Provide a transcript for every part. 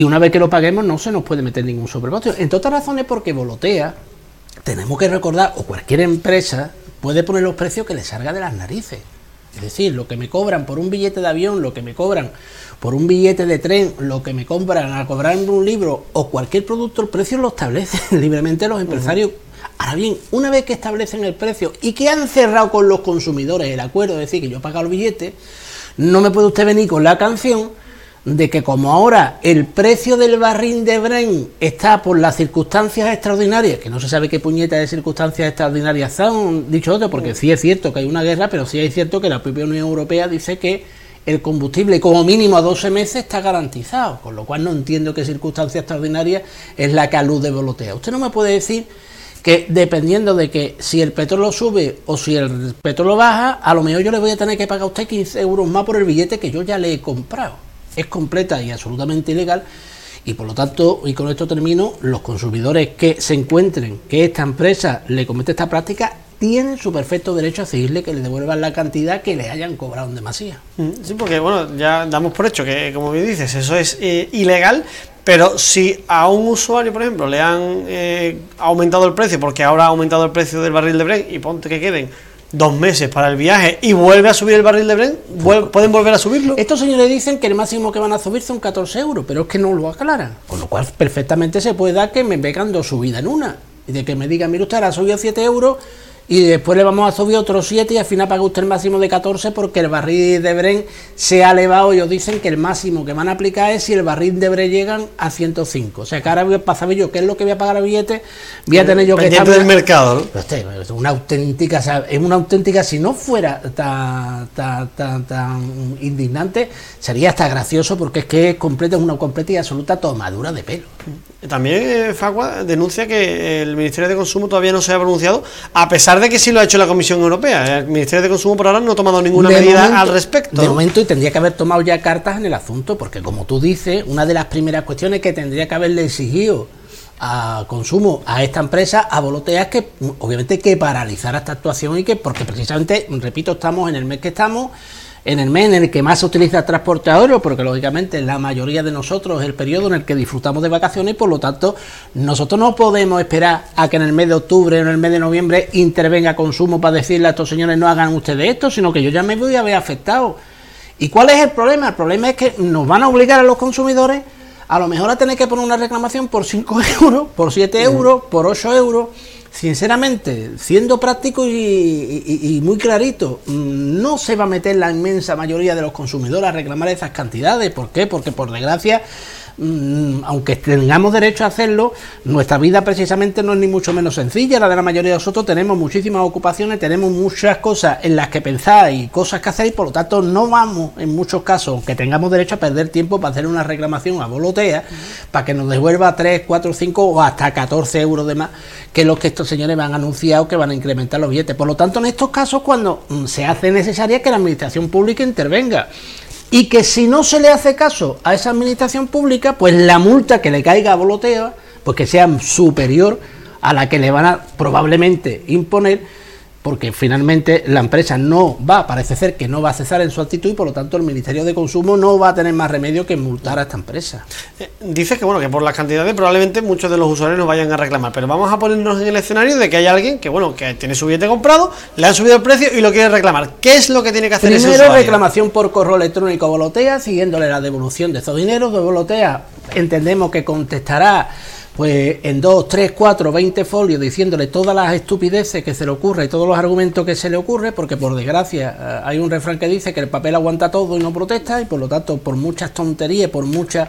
Y una vez que lo paguemos no se nos puede meter ningún sobreprecio. Entre otras razones porque Volotea, tenemos que recordar, o cualquier empresa puede poner los precios que le salga de las narices. Es decir, lo que me cobran por un billete de avión, lo que me cobran por un billete de tren, lo que me compran a cobrar un libro o cualquier producto, el precio lo establecen libremente los empresarios. Ahora bien, una vez que establecen el precio y que han cerrado con los consumidores el acuerdo, es decir, que yo he pagado el billete, no me puede usted venir con la canción de que como ahora el precio del barril de Brent está por las circunstancias extraordinarias, que no se sabe qué puñeta de circunstancias extraordinarias son, dicho otro, porque sí es cierto que hay una guerra, pero sí es cierto que la propia Unión Europea dice que el combustible como mínimo a 12 meses está garantizado, con lo cual no entiendo qué circunstancia extraordinaria es la que alude Volotea. Usted no me puede decir que dependiendo de que si el petróleo sube o si el petróleo baja, a lo mejor yo le voy a tener que pagar a usted 15 euros más por el billete que yo ya le he comprado. Es completa y absolutamente ilegal y por lo tanto, y con esto termino, los consumidores que se encuentren que esta empresa le comete esta práctica tienen su perfecto derecho a exigirle que le devuelvan la cantidad que le hayan cobrado en demasía. Sí, porque bueno, ya damos por hecho que, como bien dices, eso es ilegal, pero si a un usuario, por ejemplo, le han aumentado el precio, porque ahora ha aumentado el precio del barril de Brent y ponte que queden 2 meses para el viaje y vuelve a subir el barril de Brent, ¿pueden volver a subirlo? Estos señores dicen que el máximo que van a subir son 14 euros, pero es que no lo aclaran. Con lo cual, perfectamente se puede dar que me vengan 2 subidas en una. Y de que me digan, mire usted, ahora ha subido 7 euros y después le vamos a subir otros 7 y al final paga usted el máximo de 14 porque el barril de Brent se ha elevado. Ellos dicen que el máximo que van a aplicar es si el barril de Brent llegan a 105. O sea que ahora para saber yo qué es lo que voy a pagar el billete, voy a tener yo que estar del mercado, ¿no? Pero es una auténtica, si no fuera tan indignante, sería hasta gracioso porque es que es una completa y absoluta tomadura de pelo. También Facua denuncia que el Ministerio de Consumo todavía no se ha pronunciado, a pesar de que sí lo ha hecho la Comisión Europea. El Ministerio de Consumo por ahora no ha tomado ninguna medida al respecto. De momento, y tendría que haber tomado ya cartas en el asunto, porque como tú dices, una de las primeras cuestiones que tendría que haberle exigido a Consumo, a esta empresa, a Volotea, es que obviamente que paralizara esta actuación y que, porque precisamente, repito, estamos en el mes que estamos, en el mes en el que más se utiliza el transporte aéreo, porque lógicamente la mayoría de nosotros es el periodo en el que disfrutamos de vacaciones y por lo tanto nosotros no podemos esperar a que en el mes de octubre o en el mes de noviembre intervenga Consumo para decirle a estos señores no hagan ustedes esto, sino que yo ya me voy a ver afectado. ¿Y cuál es el problema? El problema es que nos van a obligar a los consumidores a lo mejor a tener que poner una reclamación por 5 euros, por 7 euros, por 8 euros. Sinceramente, siendo práctico y muy clarito, no se va a meter la inmensa mayoría de los consumidores a reclamar esas cantidades. ¿Por qué? Porque por desgracia, aunque tengamos derecho a hacerlo, nuestra vida precisamente no es ni mucho menos sencilla. La de la mayoría de nosotros tenemos muchísimas ocupaciones, tenemos muchas cosas en las que pensar y cosas que hacer y por lo tanto no vamos en muchos casos, aunque tengamos derecho a perder tiempo para hacer una reclamación a Volotea para que nos devuelva 3, 4, 5 o hasta 14 euros de más que los que estos señores van anunciado que van a incrementar los billetes. Por lo tanto, en estos casos, cuando se hace necesaria que la administración pública intervenga y que si no se le hace caso a esa administración pública, pues la multa que le caiga a Volotea, pues que sea superior a la que le van a probablemente imponer, porque finalmente la empresa parece ser que no va a cesar en su actitud y por lo tanto el Ministerio de Consumo no va a tener más remedio que multar a esta empresa. Dices que bueno, que por las cantidades probablemente muchos de los usuarios no vayan a reclamar, pero vamos a ponernos en el escenario de que hay alguien que bueno, que tiene su billete comprado, le han subido el precio y lo quiere reclamar. ¿Qué es lo que tiene que hacer ese usuario? Primero, reclamación por correo electrónico a Volotea, siguiéndole la devolución de esos dineros. De Volotea entendemos que contestará pues en 2, 3, 4, 20 folios diciéndole todas las estupideces que se le ocurre y todos los argumentos que se le ocurre, porque por desgracia hay un refrán que dice que el papel aguanta todo y no protesta, y por lo tanto por muchas tonterías, por muchas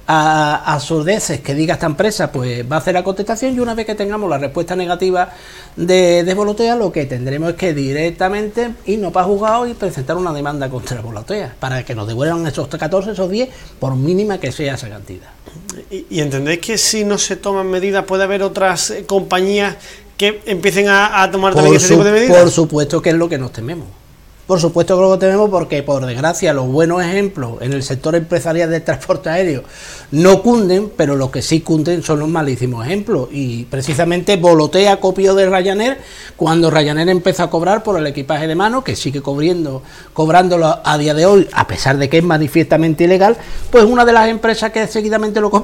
absurdeces que diga esta empresa, pues va a hacer la contestación, y una vez que tengamos la respuesta negativa de Volotea, lo que tendremos es que directamente irnos para juzgado y presentar una demanda contra Volotea para que nos devuelvan esos 14, esos 10, por mínima que sea esa cantidad. ¿Y entendéis que si no se toman medidas puede haber otras compañías que empiecen a tomar también ese tipo de medidas? Por supuesto que es lo que nos tememos. Por supuesto que lo tememos, porque por desgracia los buenos ejemplos en el sector empresarial del transporte aéreo no cunden, pero los que sí cunden son los malísimos ejemplos, y precisamente Volotea copió de Ryanair cuando Ryanair empezó a cobrar por el equipaje de mano, que sigue cobrándolo a día de hoy, a pesar de que es manifiestamente ilegal. Pues una de las empresas que seguidamente lo copió